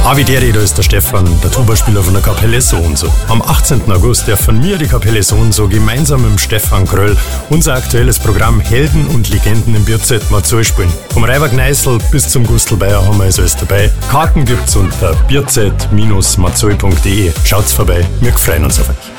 Avideri, da ist der Stefan, der Tuba-Spieler von der Kapelle So und So. Am 18. August darf von mir die Kapelle So und So gemeinsam mit dem Stefan Kröll unser aktuelles Programm Helden und Legenden im Bierzelt Marzahn spielen. Vom Reiberg Neisel bis zum Gustl Bayer haben wir also alles dabei. Karten gibt's unter bierzelt-marzahn.de. Schaut's vorbei, wir freuen uns auf euch.